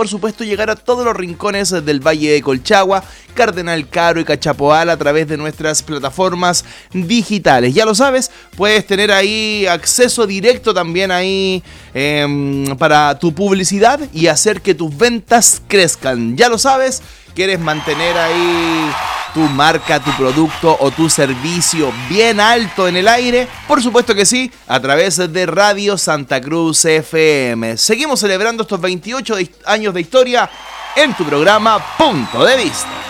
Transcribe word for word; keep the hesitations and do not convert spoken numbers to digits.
por supuesto llegar a todos los rincones del Valle de Colchagua, Cardenal Caro y Cachapoal a través de nuestras plataformas digitales. Ya lo sabes, puedes tener ahí acceso directo también ahí eh, para tu publicidad y hacer que tus ventas crezcan. Ya lo sabes, quieres mantener ahí tu marca, tu producto o tu servicio bien alto en el aire, por supuesto que sí, a través de Radio Santa Cruz F M. Seguimos celebrando estos veintiocho años de historia en tu programa Punto de Vista.